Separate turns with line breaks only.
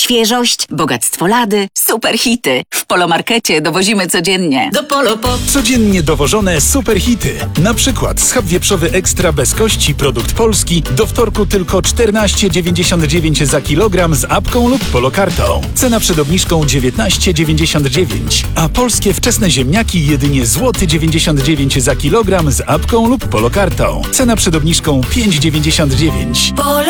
świeżość, bogactwo lady, super hity. W Polomarkecie dowozimy codziennie. Do Polo po...
Codziennie dowożone super hity. Na przykład schab wieprzowy ekstra bez kości, produkt polski, do wtorku tylko 14,99 za kilogram z apką lub polokartą. Cena przed obniżką 19,99. A polskie wczesne ziemniaki jedynie złoty 99 za kilogram z apką lub polokartą. Cena przed obniżką 5,99.